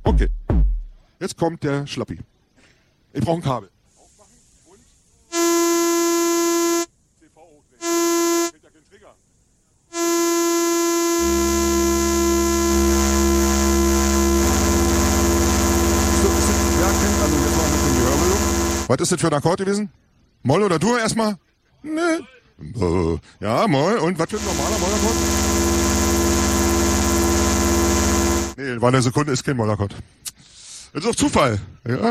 Okay. Jetzt kommt der Schlappi. Ich brauche ein Kabel. Aufmachen und TV hochdrehen. Fehlt ja kein Trigger. Also jetzt mal ein bisschen die Hörbildung. Was ist das für ein Akkord gewesen? Moll oder Dur erstmal? Ne. Ja, Moll. Und was für ein normaler Mollakkord? Nee, war eine Sekunde ist kein Mollakkord. Das ist auf Zufall. Ja.